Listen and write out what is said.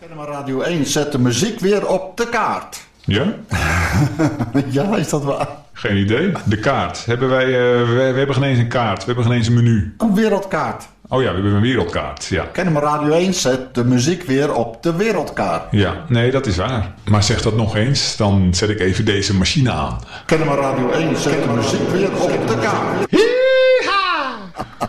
Maar Radio 1 zet de muziek weer op de kaart. Ja? Ja, is dat waar? Geen idee. De kaart. We hebben geen eens een kaart. We hebben geen eens een menu. Een wereldkaart. Oh ja, we hebben een wereldkaart. Ja. Maar Radio 1 zet de muziek weer op de wereldkaart. Ja, nee, dat is waar. Maar zeg dat nog eens, dan zet ik even deze machine aan. Maar Radio 1 zet de muziek weer op de kaart.